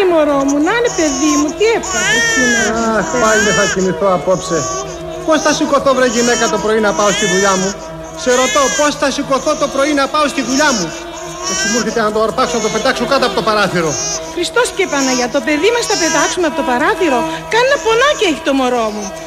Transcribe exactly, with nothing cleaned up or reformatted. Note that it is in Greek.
μωρό μου, να είναι παιδί μου, τι έπαθες σήμερα? Αχ, πάλι δεν θα κοιμηθώ απόψε. Πώς θα σηκωθώ βρε γυναίκα το πρωί να πάω στη δουλειά μου? Σε ρωτώ, πώς θα σηκωθώ το πρωί να πάω στη δουλειά μου? Έτσι μου έρχεται να το αρπάξω, να το πετάξω κάτω από το παράθυρο. Χριστός και Παναγιά, το παιδί μας θα πετάξουμε από το παράθυρο. Κάνα πονάκι έχει το μωρό μου.